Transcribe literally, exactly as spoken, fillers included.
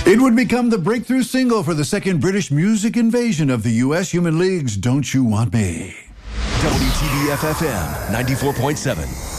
It would become the breakthrough single for the second British music invasion of the U S. Human League's Don't You Want Me. W T B F F M ninety-four point seven.